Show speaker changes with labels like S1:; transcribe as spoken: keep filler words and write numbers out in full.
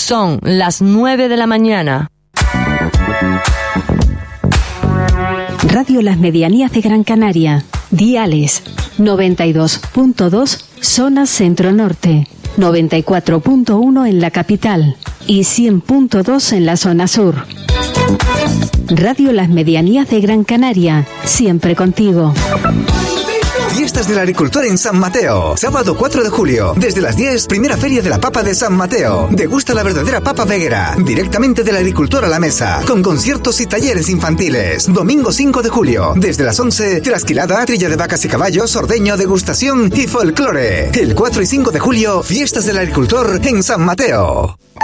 S1: Son las nueve de la mañana.
S2: Radio Las Medianías de Gran Canaria. Diales noventa y dos punto dos, zona centro-norte, noventa y cuatro punto uno en la capital y cien punto dos en la zona sur. Radio Las Medianías de Gran Canaria, siempre contigo.
S3: Fiestas del Agricultor en San Mateo. Sábado cuatro de julio, desde las diez, primera feria de la papa de San Mateo. Degusta la verdadera papa veguera, directamente del agricultor a la mesa, con conciertos y talleres infantiles. Domingo cinco de julio, desde las once, trasquilada, trilla de vacas y caballos, ordeño, degustación y folclore. El cuatro y cinco de julio, Fiestas del Agricultor en San Mateo.